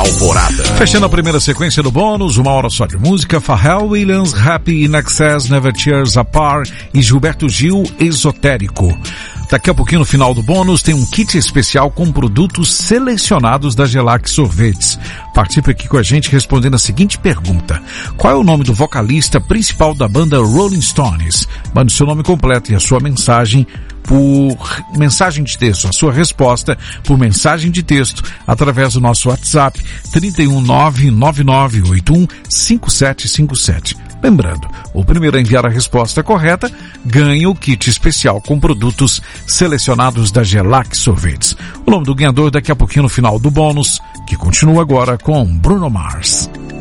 Alvorada. Fechando a primeira sequência do bônus, uma hora só de música, Pharrell Williams, Happy in Excess, Never Tears Apart e Gilberto Gil, Esotérico. Daqui a pouquinho, no final do bônus, tem um kit especial com produtos selecionados da Gelac Sorvetes. Participe aqui com a gente respondendo a seguinte pergunta: qual é o nome do vocalista principal da banda Rolling Stones? Mande seu nome completo e a sua mensagem por mensagem de texto, a sua resposta por mensagem de texto através do nosso WhatsApp 31999815757. Lembrando, o primeiro a enviar a resposta correta ganha o kit especial com produtos selecionados da Gelac Sorvetes. O nome do ganhador daqui a pouquinho no final do bônus, que continua agora com Bruno Mars.